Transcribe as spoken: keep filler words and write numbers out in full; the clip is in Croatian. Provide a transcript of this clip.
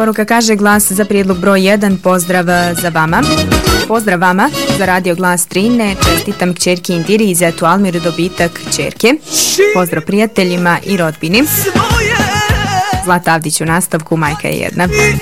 poruka kaže: glas za prijedlog broj jedan, pozdrav za vama. Pozdrav vama za radio Glas Trine, čestitam kćerki Indiri i zetu Almiru dobitak kćerke. Pozdrav prijateljima i rodbini. Zlata Avdić u nastavku, majka je jedna.